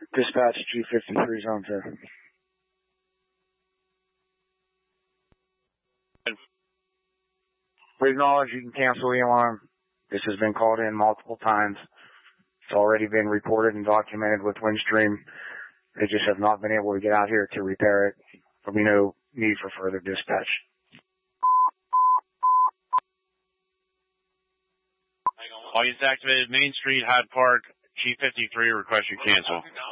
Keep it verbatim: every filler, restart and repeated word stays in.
Dispatch G fifty-three, zone two. We acknowledge you can cancel the alarm. This has been called in multiple times. It's already been reported and documented with Windstream. They just have not been able to get out here to repair it. There'll be no need for further dispatch. All units activated, Main Street, Hyde Park, G fifty-three, request you cancel.